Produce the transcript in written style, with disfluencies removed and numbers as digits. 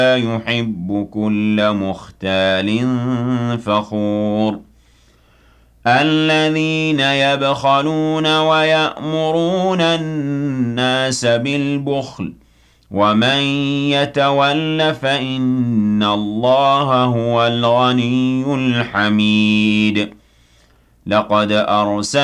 يحب كل مختال فخور الذين يبخلون ويأمرون الناس بالبخل ومن يتول فإن الله هو الغني الحميد لقد أرسلنا